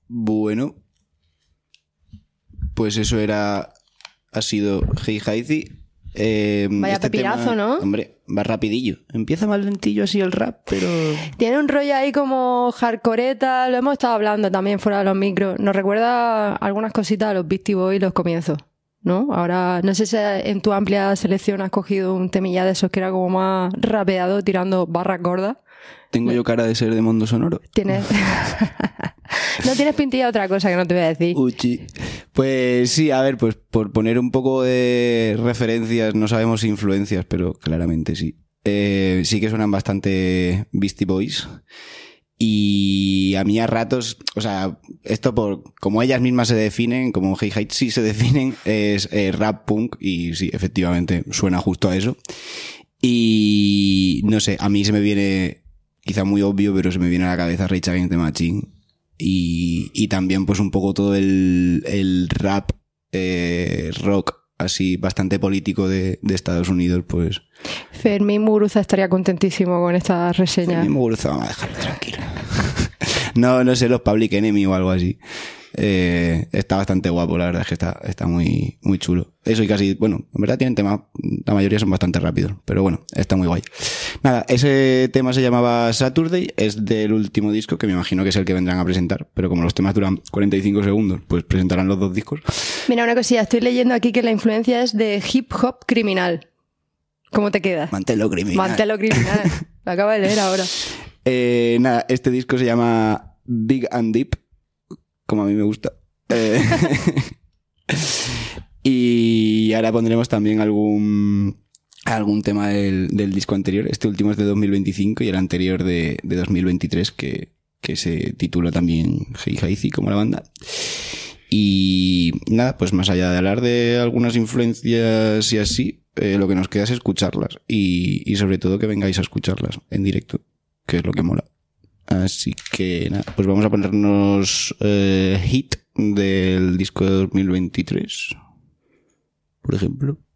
Bueno, pues eso ha sido Hey Heizi. Vaya pepinazo, ¿no? Hombre, va rapidillo. Empieza más lentillo así el rap, pero... Tiene un rollo ahí como hardcoreta, lo hemos estado hablando también fuera de los micros. Nos recuerda algunas cositas a los Beastie Boys los comienzos, ¿no? Ahora, no sé si en tu amplia selección has cogido un temilla de esos que era como más rapeado, tirando barras gordas. ¿Tengo yo cara de ser de Mundo Sonoro? Tienes... No tienes pintilla otra cosa que no te voy a decir. Uchi. Pues sí, a ver, pues por poner un poco de referencias, no sabemos si influencias, pero claramente sí. Sí que suenan bastante Beastie Boys. Y a mí a ratos, o sea, esto por como ellas mismas se definen, como Hey Heizi se definen, es rap punk y sí, efectivamente suena justo a eso. Y no sé, a mí se me viene, quizá muy obvio, pero se me viene a la cabeza Rage Against the Machine. Y también pues un poco todo el rap rock así bastante político de Estados Unidos, pues... Fermín Muguruza estaría contentísimo con esta reseña. Fermín Muguruza, vamos a dejarlo tranquilo. No sé, los Public Enemy o algo así. Está bastante guapo, la verdad es que está muy, muy chulo. Eso y casi, bueno, en verdad tienen temas, la mayoría son bastante rápidos, pero bueno, está muy guay. Nada, ese tema se llamaba Saturday, es del último disco, que me imagino que es el que vendrán a presentar, pero como los temas duran 45 segundos, pues presentarán los dos discos. Mira, una cosilla, estoy leyendo aquí que la influencia es de hip hop criminal. ¿Cómo te queda? Mantelo criminal. Mantelo criminal. Lo acabo de leer ahora. Nada, este disco se llama Big and Deep, como a mí me gusta. Y ahora pondremos también algún tema del disco anterior. Este último es de 2025 y el anterior de 2023, que se titula también Hey Heizi, como la banda. Y nada, pues más allá de hablar de algunas influencias y así, lo que nos queda es escucharlas. Y sobre todo que vengáis a escucharlas en directo, que es lo que mola. Así que nada, pues vamos a ponernos Hit del disco de 2023, por ejemplo.